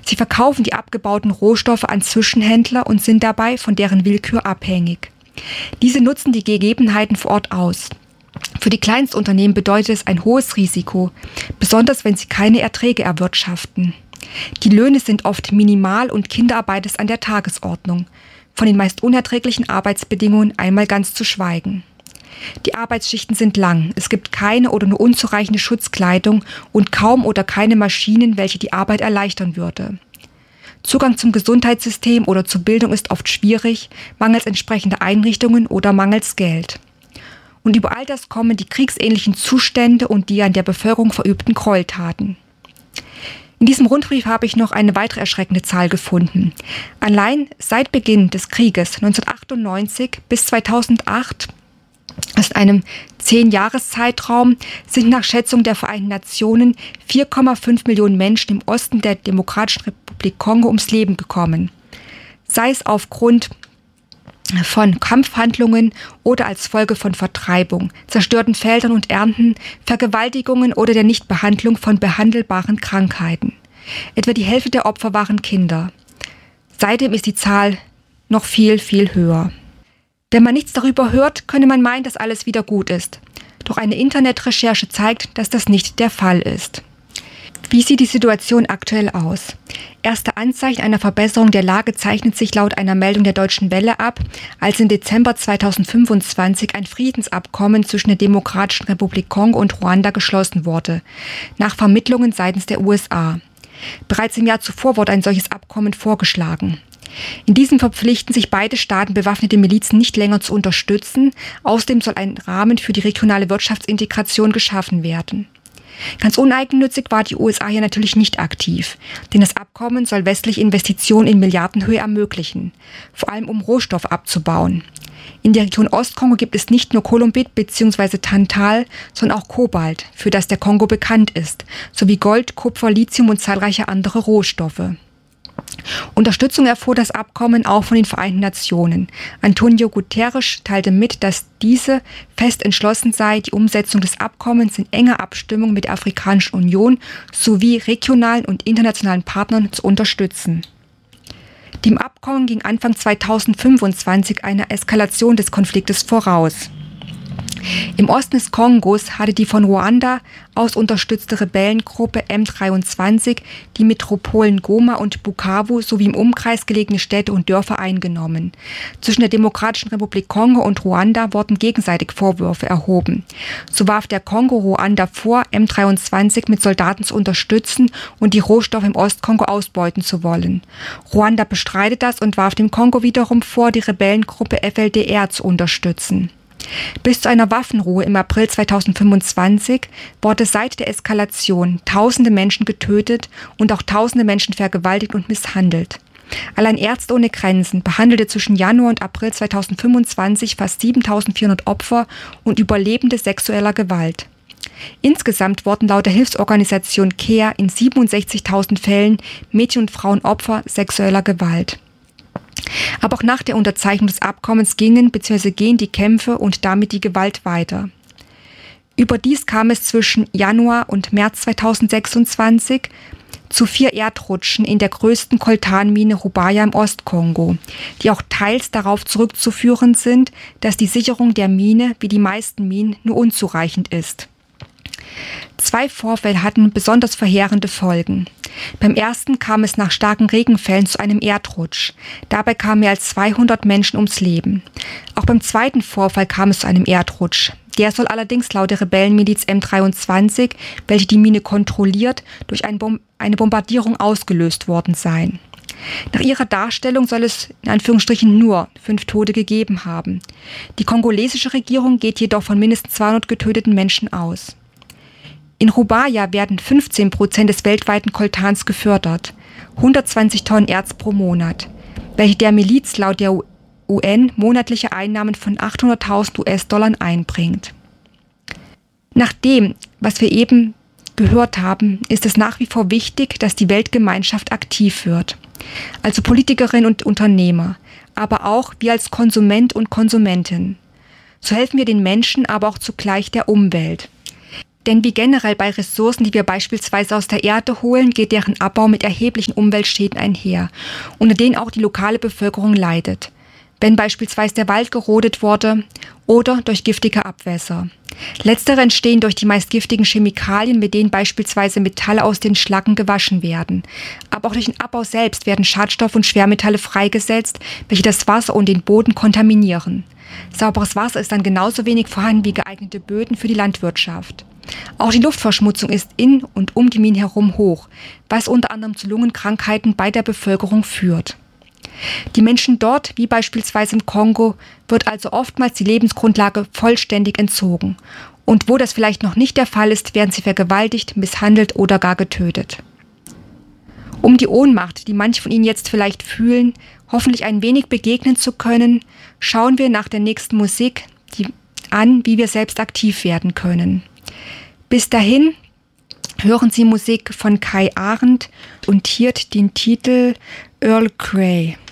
Sie verkaufen die abgebauten Rohstoffe an Zwischenhändler und sind dabei von deren Willkür abhängig. Diese nutzen die Gegebenheiten vor Ort aus. Für die Kleinstunternehmen bedeutet es ein hohes Risiko, besonders wenn sie keine Erträge erwirtschaften. Die Löhne sind oft minimal und Kinderarbeit ist an der Tagesordnung. Von den meist unerträglichen Arbeitsbedingungen einmal ganz zu schweigen. Die Arbeitsschichten sind lang, es gibt keine oder nur unzureichende Schutzkleidung und kaum oder keine Maschinen, welche die Arbeit erleichtern würde. Zugang zum Gesundheitssystem oder zur Bildung ist oft schwierig, mangels entsprechender Einrichtungen oder mangels Geld. Und über all das kommen die kriegsähnlichen Zustände und die an der Bevölkerung verübten Gräueltaten. In diesem Rundbrief habe ich noch eine weitere erschreckende Zahl gefunden. Allein seit Beginn des Krieges 1998 bis 2008, aus einem 10-Jahres-Zeitraum, sind nach Schätzung der Vereinten Nationen 4,5 Millionen Menschen im Osten der Demokratischen Republik Kongo ums Leben gekommen. Sei es aufgrund von Kampfhandlungen oder als Folge von Vertreibung, zerstörten Feldern und Ernten, Vergewaltigungen oder der Nichtbehandlung von behandelbaren Krankheiten. Etwa die Hälfte der Opfer waren Kinder. Seitdem ist die Zahl noch viel, viel höher. Wenn man nichts darüber hört, könne man meinen, dass alles wieder gut ist. Doch eine Internetrecherche zeigt, dass das nicht der Fall ist. Wie sieht die Situation aktuell aus? Erste Anzeichen einer Verbesserung der Lage zeichnet sich laut einer Meldung der Deutschen Welle ab, als im Dezember 2025 ein Friedensabkommen zwischen der Demokratischen Republik Kongo und Ruanda geschlossen wurde, nach Vermittlungen seitens der USA. Bereits im Jahr zuvor wurde ein solches Abkommen vorgeschlagen. In diesem verpflichten sich beide Staaten, bewaffnete Milizen nicht länger zu unterstützen. Außerdem soll ein Rahmen für die regionale Wirtschaftsintegration geschaffen werden. Ganz uneigennützig war die USA hier natürlich nicht aktiv, denn das Abkommen soll westliche Investitionen in Milliardenhöhe ermöglichen, vor allem um Rohstoff abzubauen. In der Region Ostkongo gibt es nicht nur Kolumbit bzw. Tantal, sondern auch Kobalt, für das der Kongo bekannt ist, sowie Gold, Kupfer, Lithium und zahlreiche andere Rohstoffe. Unterstützung erfuhr das Abkommen auch von den Vereinten Nationen. Antonio Guterres teilte mit, dass diese fest entschlossen sei, die Umsetzung des Abkommens in enger Abstimmung mit der Afrikanischen Union sowie regionalen und internationalen Partnern zu unterstützen. Dem Abkommen ging Anfang 2025 eine Eskalation des Konfliktes voraus. Im Osten des Kongos hatte die von Ruanda aus unterstützte Rebellengruppe M23 die Metropolen Goma und Bukavu sowie im Umkreis gelegene Städte und Dörfer eingenommen. Zwischen der Demokratischen Republik Kongo und Ruanda wurden gegenseitig Vorwürfe erhoben. So warf der Kongo Ruanda vor, M23 mit Soldaten zu unterstützen und die Rohstoffe im Ostkongo ausbeuten zu wollen. Ruanda bestreitet das und warf dem Kongo wiederum vor, die Rebellengruppe FLDR zu unterstützen. Bis zu einer Waffenruhe im April 2025 wurde seit der Eskalation tausende Menschen getötet und auch tausende Menschen vergewaltigt und misshandelt. Allein Ärzte ohne Grenzen behandelte zwischen Januar und April 2025 fast 7.400 Opfer und Überlebende sexueller Gewalt. Insgesamt wurden laut der Hilfsorganisation CARE in 67.000 Fällen Mädchen und Frauen Opfer sexueller Gewalt. Aber auch nach der Unterzeichnung des Abkommens gehen die Kämpfe und damit die Gewalt weiter. Überdies kam es zwischen Januar und März 2026 zu 4 Erdrutschen in der größten Koltanmine Rubaya im Ostkongo, die auch teils darauf zurückzuführen sind, dass die Sicherung der Mine, wie die meisten Minen, nur unzureichend ist. 2 Vorfälle hatten besonders verheerende Folgen. Beim ersten kam es nach starken Regenfällen zu einem Erdrutsch. Dabei kamen mehr als 200 Menschen ums Leben. Auch beim zweiten Vorfall kam es zu einem Erdrutsch. Der soll allerdings laut der Rebellenmiliz M23, welche die Mine kontrolliert, durch eine Bombardierung ausgelöst worden sein. Nach ihrer Darstellung soll es in Anführungsstrichen nur 5 Tote gegeben haben. Die kongolesische Regierung geht jedoch von mindestens 200 getöteten Menschen aus. In Rubaya werden 15% des weltweiten Koltans gefördert, 120 Tonnen Erz pro Monat, welche der Miliz laut der UN monatliche Einnahmen von 800.000 US-Dollar einbringt. Nach dem, was wir eben gehört haben, ist es nach wie vor wichtig, dass die Weltgemeinschaft aktiv wird. Also Politikerinnen und Unternehmer, aber auch wir als Konsument und Konsumentin. So helfen wir den Menschen, aber auch zugleich der Umwelt. Denn wie generell bei Ressourcen, die wir beispielsweise aus der Erde holen, geht deren Abbau mit erheblichen Umweltschäden einher, unter denen auch die lokale Bevölkerung leidet. Wenn beispielsweise der Wald gerodet wurde oder durch giftige Abwässer. Letztere entstehen durch die meist giftigen Chemikalien, mit denen beispielsweise Metalle aus den Schlacken gewaschen werden. Aber auch durch den Abbau selbst werden Schadstoffe und Schwermetalle freigesetzt, welche das Wasser und den Boden kontaminieren. Sauberes Wasser ist dann genauso wenig vorhanden wie geeignete Böden für die Landwirtschaft. Auch die Luftverschmutzung ist in und um die Minen herum hoch, was unter anderem zu Lungenkrankheiten bei der Bevölkerung führt. Die Menschen dort, wie beispielsweise im Kongo, wird also oftmals die Lebensgrundlage vollständig entzogen. Und wo das vielleicht noch nicht der Fall ist, werden sie vergewaltigt, misshandelt oder gar getötet. Um die Ohnmacht, die manche von Ihnen jetzt vielleicht fühlen, hoffentlich ein wenig begegnen zu können, schauen wir nach der nächsten Musik an, wie wir selbst aktiv werden können. Bis dahin hören Sie Musik von Kai Arndt und hier den Titel Earl Grey.